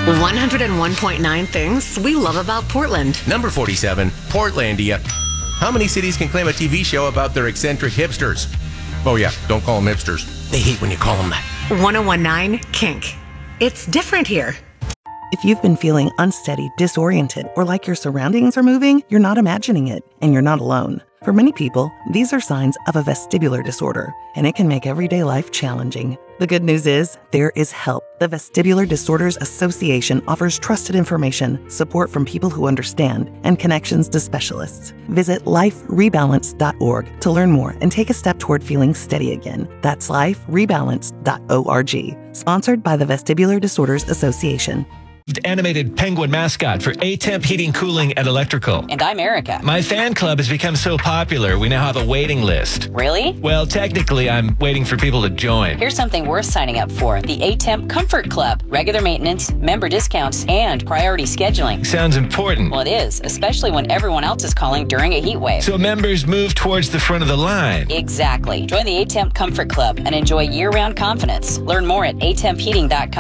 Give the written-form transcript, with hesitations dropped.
101.9 things we love about Portland. Number 47, Portlandia. How many cities can claim a TV show about their eccentric hipsters? Oh yeah, don't call them hipsters. They hate when you call them that. 101.9 Kink. It's different here. If you've been feeling unsteady, disoriented, or like your surroundings are moving, you're not imagining it, and you're not alone. For many people, these are signs of a vestibular disorder, and it can make everyday life challenging. The good news is, there is help. The Vestibular Disorders Association offers trusted information, support from people who understand, and connections to specialists. Visit liferebalance.org to learn more and take a step toward feeling steady again. That's liferebalance.org. Sponsored by the Vestibular Disorders Association. Animated penguin mascot for A-Temp Heating, Cooling, and Electrical. And I'm Erica. My fan club has become so popular, we now have a waiting list. Really? Well, technically, I'm waiting for people to join. Here's something worth signing up for. The A-Temp Comfort Club. Regular maintenance, member discounts, and priority scheduling. Sounds important. Well, it is, especially when everyone else is calling during a heat wave. So members move towards the front of the line. Exactly. Join the A-Temp Comfort Club and enjoy year-round confidence. Learn more at atempheating.com.